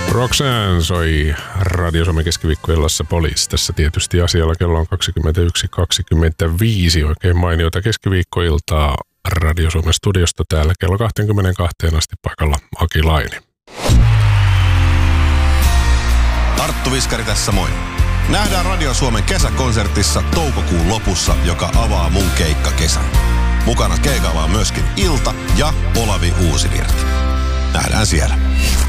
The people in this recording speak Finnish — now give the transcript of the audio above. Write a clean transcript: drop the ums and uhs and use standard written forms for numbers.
Roxanne soi Radio Suomen keskiviikkoillassa Police. Tässä tietysti asialla kello on 21.25. Oikein mainiota keskiviikkoiltaa Radio Suomen studiosta täällä kello 22 asti paikalla Aki Laini. Arttu Viskari tässä moi. Nähdään Radio Suomen kesäkonsertissa toukokuun lopussa, joka avaa mun keikkakesän. Mukana keikalla on myöskin Ilta ja Olavi Uusivirta. Nähdään siellä.